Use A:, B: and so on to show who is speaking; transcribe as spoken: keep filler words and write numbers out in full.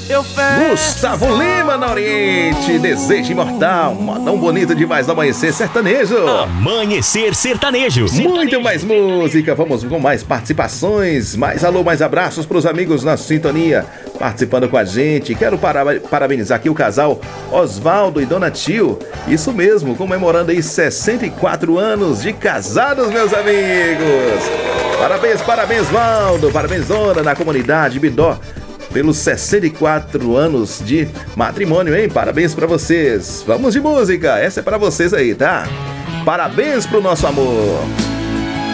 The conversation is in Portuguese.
A: Eu fecho.
B: Gustavo Lima na Oriente, Desejo Imortal, modão bonito demais do Amanhecer Sertanejo.
C: Amanhecer Sertanejo.
B: Muito mais música, vamos com mais participações, mais alô, mais abraços para os amigos na sintonia, participando com a gente. Quero para- parabenizar aqui o casal Osvaldo e Dona Tio, isso mesmo, comemorando aí sessenta e quatro anos de casados, meus amigos. Parabéns, parabéns, Valdo, parabéns, Dona, na comunidade Bidó, pelos sessenta e quatro anos de matrimônio, hein? Parabéns pra vocês. Vamos de música, essa é pra vocês aí, tá? Parabéns pro nosso amor.